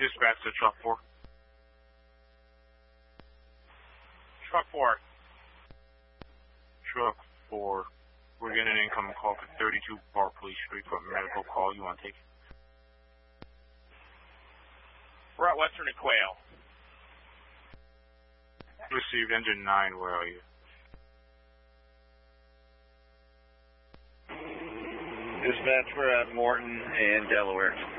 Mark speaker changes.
Speaker 1: Dispatch to truck 4.
Speaker 2: Truck 4.
Speaker 1: Truck 4. We're getting an incoming call for 32 Park Police Street for a medical call. You want to take it?
Speaker 2: We're at Western and Quail.
Speaker 1: Received engine 9, where are you?
Speaker 3: Dispatch, we're at Morton and Delaware.